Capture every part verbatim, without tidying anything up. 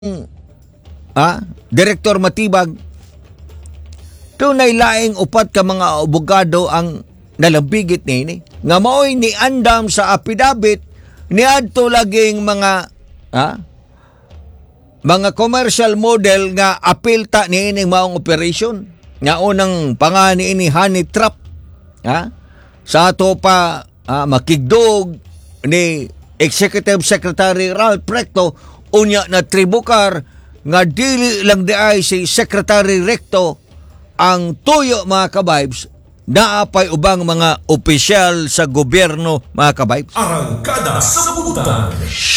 ah, Direktor Matibag, tunay laing upat ka mga abogado ang nalambigit nini. Nga mao'y ni andam sa apidabit ni adto laging mga ah, mga commercial model nga apilta ni ining maong operation. Nga unang pangani ini honey trap. Ha? Sa ato pa ah, makigdog ni Executive Secretary Ralph Recto unya na tribukar nga dili lang di ay si Secretary Recto ang tuyo mga kabibes, naapay ubang mga opisyal sa gobyerno mga kabibes. Arangkada sa Bubutan.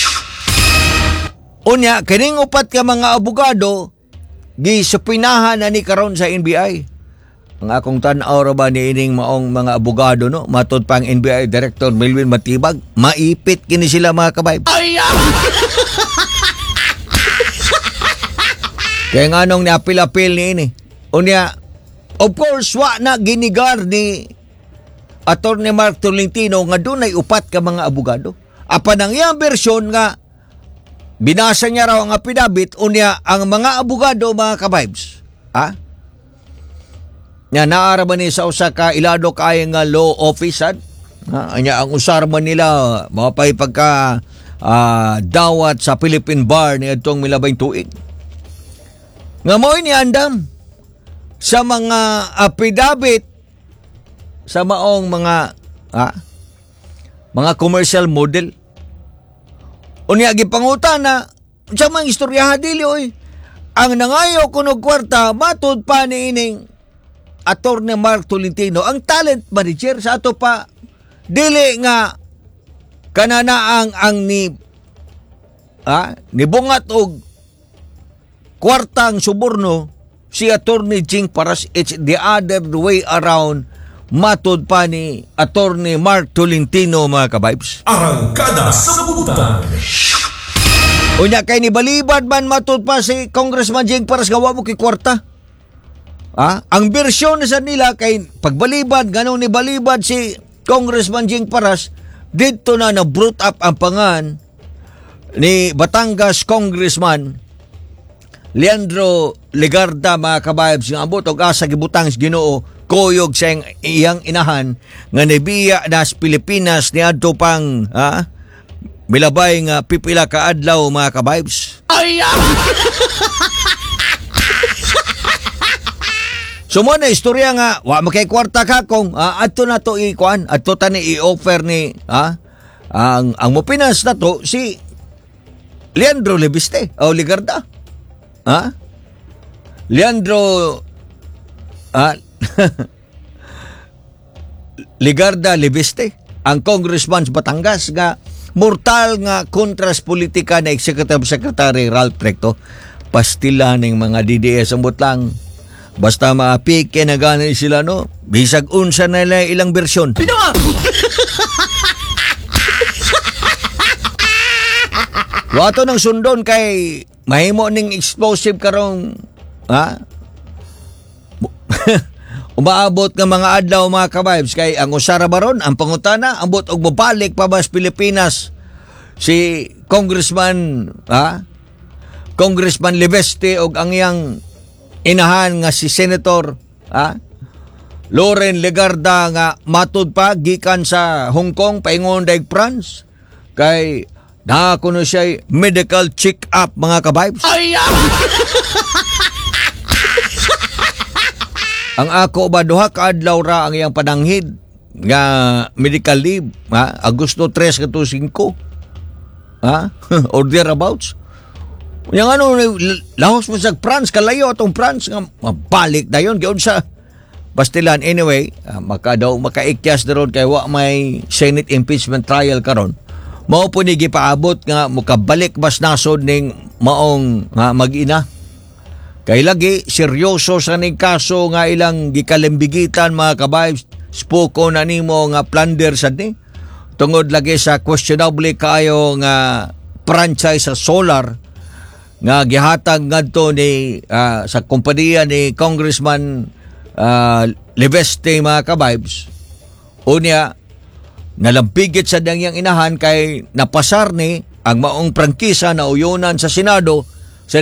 Unya, kining upat ka mga abogado, gisupinahan na ni karon sa N B I. Ang akong tanaw ra ba ni ining maong mga abogado, no? Matod pang N B I Director Melvin Matibag, maipit kini sila mga kabibes. Ay! Kaya nga nung niapil-apil ni ini. Unya, of course, wa na ginigar ni Attorney Mark Tolentino nga doon ay upat ka mga abogado. Apan ang iyang versyon nga, binasa niya raw ang apidabit, unya ang mga abogado, mga kabibes, ha? Nga naaraman ni sa usa ka ilado kaya nga law officer, ha? Anya ang usarman nila, mapay pagka uh, dawat sa Philippine Bar ni itong milabay tuig. Nga mo'y ni andam sa mga apidabit sa maong mga ha, mga commercial model. Unya gipangutan na sa mga istorya dili oy. Ang nangayo kuno kwarta matud pa ni ining Attorney Mark Tolentino ang talent manager sa ato pa dili nga kanana ang ang ni ha, nibungat og kwartang suborno si Attorney Jing Paras. It's the other way around matod pa ni Attorney Mark Tolentino mga kabibes. Arangkada sa Bubutan. Unya kay ni balibad man matod pa si Congressman Jing Paras gawa mo kay kwarta. Ah, ang bersyon sa nila kay pagbalibad ganun ni balibad si Congressman Jing Paras dito na na brought up ang pangan ni Batangas Congressman Leandro Legarda mga kabibes nga abot og asa gibutang sa Ginoo koyog sa iyang inahan nga nibiya na sa Pilipinas niadto pang ha, milabay nga pipila ka adlaw mga kabibes. Ay! Sumo na istorya nga wa makay kwarta ka kung uh, adto na to ikuan adto tani i-offer ni ha, ang ang mopinas na to si Leandro Lebiste o Legarda. Ha? Leandro ah, Legarda Lebiste, ang congressman sa Batangas nga mortal nga kontras politika na Executive Secretary Ralph Recto. Pastila ning mga D D S ang butlang. Basta maapike na ganin sila, no? Bisag unsa na nila ilang bersyon. Pinoa! Wato ng sundon kay mahimo ning explosive karong ha? Umaabot nga mga adlaw mga kabibes kay ang usara baron ang pangutana ambot og mobalik pa ba sa Pilipinas si Congressman ha? Congressman Lebeste og ang iyang inahan nga si Senator ha? Loren Legarda nga matud pa gikan sa Hong Kong paingon daig France kay na kuno siya medical check-up mga kabibes. Ay! Ang ako ba duha ka adlaw ra ang iyang pananghid nga medical leave ha? Agosto tres kato singko ha? Or thereabouts. Yang ano lahos mo sa France kalayo atong France nga mabalik dayon giun sa Bastilan. Anyway, uh, maka daw makaikyas daron kay wa may Senate impeachment trial karon. Mao po ni gipaabot nga mukabalik bas nasod ning maong nga mag-ina. Kay lagi seryoso sa ning kaso nga ilang gikalimbigitan mga kabibes. Spoko na nimo nga plunder sad ni. Tungod lagi sa questionable kaayo nga franchise sa solar nga gihatag ngadto ni uh, sa kompanya ni Congressman uh, Lebeste mga kabibes. Unya nalampigit sa dangyang inahan kay napasar ni ang maong prangkisa na uyonan sa Senado